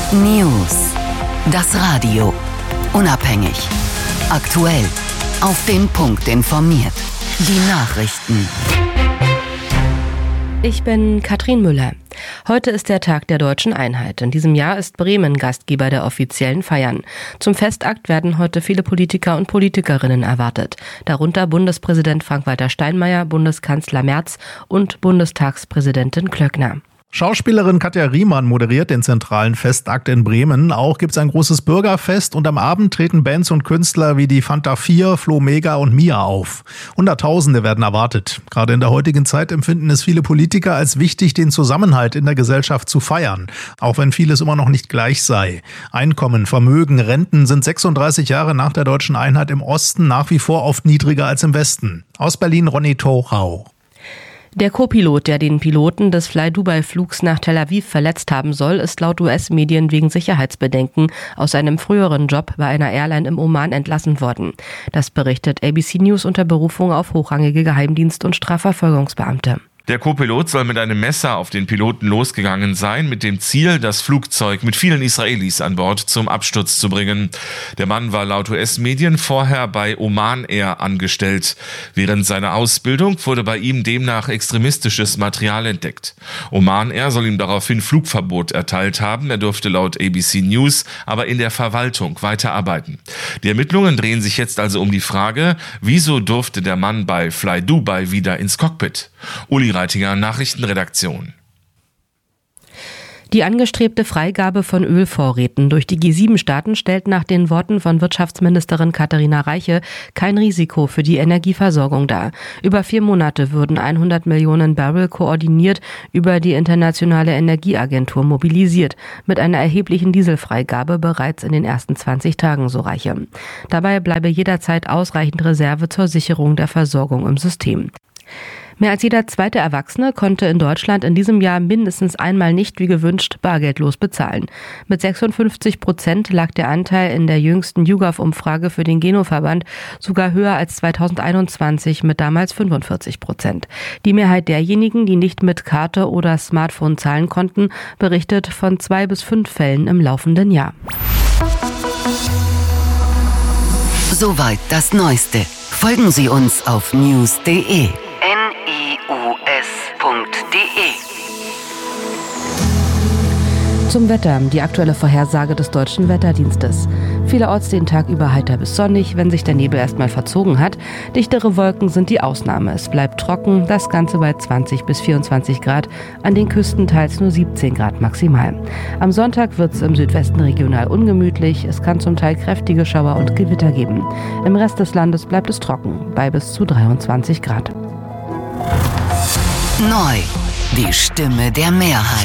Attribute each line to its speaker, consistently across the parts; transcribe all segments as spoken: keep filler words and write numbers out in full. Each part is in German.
Speaker 1: News. Das Radio. Unabhängig. Aktuell. Auf den Punkt informiert. Die Nachrichten.
Speaker 2: Ich bin Katrin Müller. Heute ist der Tag der Deutschen Einheit. In diesem Jahr ist Bremen Gastgeber der offiziellen Feiern. Zum Festakt werden heute viele Politiker und Politikerinnen erwartet. Darunter Bundespräsident Frank-Walter Steinmeier, Bundeskanzler Merz und Bundestagspräsidentin Klöckner.
Speaker 3: Schauspielerin Katja Riemann moderiert den zentralen Festakt in Bremen. Auch gibt es ein großes Bürgerfest und am Abend treten Bands und Künstler wie die Fanta vier, Flo Mega und Mia auf. Hunderttausende werden erwartet. Gerade in der heutigen Zeit empfinden es viele Politiker als wichtig, den Zusammenhalt in der Gesellschaft zu feiern, auch wenn vieles immer noch nicht gleich sei. Einkommen, Vermögen, Renten sind sechsunddreißig Jahre nach der Deutschen Einheit im Osten nach wie vor oft niedriger als im Westen. Aus Berlin Ronny Thorau.
Speaker 2: Der Co-Pilot, der den Piloten des Fly-Dubai-Flugs nach Tel Aviv verletzt haben soll, ist laut U S-Medien wegen Sicherheitsbedenken aus seinem früheren Job bei einer Airline im Oman entlassen worden. Das berichtet A B C News unter Berufung auf hochrangige Geheimdienst- und Strafverfolgungsbeamte.
Speaker 4: Der Co-Pilot soll mit einem Messer auf den Piloten losgegangen sein, mit dem Ziel, das Flugzeug mit vielen Israelis an Bord zum Absturz zu bringen. Der Mann war laut U S-Medien vorher bei Oman Air angestellt. Während seiner Ausbildung wurde bei ihm demnach extremistisches Material entdeckt. Oman Air soll ihm daraufhin Flugverbot erteilt haben. Er durfte laut A B C News aber in der Verwaltung weiterarbeiten. Die Ermittlungen drehen sich jetzt also um die Frage, wieso durfte der Mann bei Fly Dubai wieder ins Cockpit? Uli Reitinger, Nachrichtenredaktion.
Speaker 2: Die angestrebte Freigabe von Ölvorräten durch die G sieben Staaten stellt nach den Worten von Wirtschaftsministerin Katharina Reiche kein Risiko für die Energieversorgung dar. Über vier Monate würden hundert Millionen Barrel koordiniert über die Internationale Energieagentur mobilisiert, mit einer erheblichen Dieselfreigabe bereits in den ersten zwanzig Tagen, so Reiche. Dabei bleibe jederzeit ausreichend Reserve zur Sicherung der Versorgung im System. Mehr als jeder zweite Erwachsene konnte in Deutschland in diesem Jahr mindestens einmal nicht wie gewünscht bargeldlos bezahlen. Mit sechsundfünfzig Prozent lag der Anteil in der jüngsten YouGov-Umfrage für den Geno-Verband sogar höher als zweitausendeinundzwanzig mit damals fünfundvierzig Prozent. Die Mehrheit derjenigen, die nicht mit Karte oder Smartphone zahlen konnten, berichtet von zwei bis fünf Fällen im laufenden Jahr.
Speaker 1: Soweit das Neueste. Folgen Sie uns auf news punkt de. Punkt de.
Speaker 2: Zum Wetter, die aktuelle Vorhersage des Deutschen Wetterdienstes. Vielerorts den Tag über heiter bis sonnig, wenn sich der Nebel erstmal verzogen hat. Dichtere Wolken sind die Ausnahme. Es bleibt trocken, das Ganze bei zwanzig bis vierundzwanzig Grad, an den Küsten teils nur siebzehn Grad maximal. Am Sonntag wird es im Südwesten regional ungemütlich. Es kann zum Teil kräftige Schauer und Gewitter geben. Im Rest des Landes bleibt es trocken, bei bis zu dreiundzwanzig Grad.
Speaker 1: Neu. Die Stimme der Mehrheit.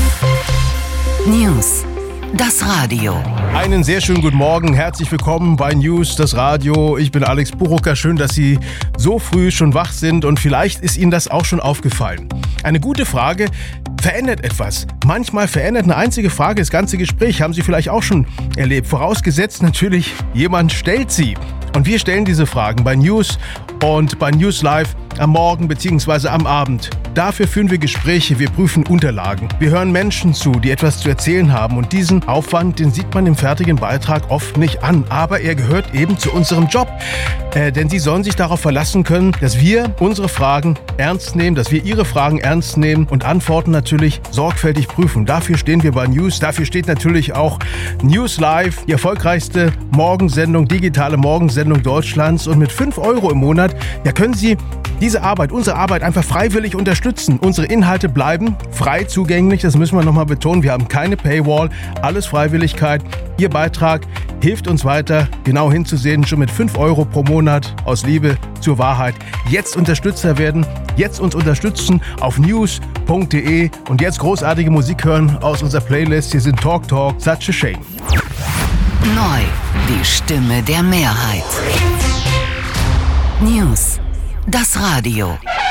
Speaker 1: News. Das Radio.
Speaker 5: Einen sehr schönen guten Morgen. Herzlich willkommen bei News, das Radio. Ich bin Alex Buchucker. Schön, dass Sie so früh schon wach sind und vielleicht ist Ihnen das auch schon aufgefallen. Eine gute Frage verändert etwas. Manchmal verändert eine einzige Frage das ganze Gespräch. Haben Sie vielleicht auch schon erlebt. Vorausgesetzt natürlich, jemand stellt sie. Und wir stellen diese Fragen bei News und bei News Live am Morgen bzw. am Abend. Dafür führen wir Gespräche, wir prüfen Unterlagen. Wir hören Menschen zu, die etwas zu erzählen haben. Und diesen Aufwand, den sieht man im fertigen Beitrag oft nicht an. Aber er gehört eben zu unserem Job. Äh, denn Sie sollen sich darauf verlassen können, dass wir unsere Fragen ernst nehmen, dass wir Ihre Fragen ernst nehmen und Antworten natürlich sorgfältig prüfen. Dafür stehen wir bei News. Dafür steht natürlich auch News Live, die erfolgreichste Morgensendung, digitale Morgensendung Deutschlands. Und mit fünf Euro im Monat, ja, können Sie diese Arbeit, unsere Arbeit einfach freiwillig unterstützen. Unsere Inhalte bleiben frei zugänglich, das müssen wir nochmal betonen. Wir haben keine Paywall, alles Freiwilligkeit. Ihr Beitrag hilft uns weiter, genau hinzusehen, schon mit fünf Euro pro Monat aus Liebe zur Wahrheit. Jetzt Unterstützer werden, jetzt uns unterstützen auf news punkt de und jetzt großartige Musik hören aus unserer Playlist. Hier sind Talk Talk, Such a Shame.
Speaker 1: Neu, die Stimme der Mehrheit. News. Das Radio.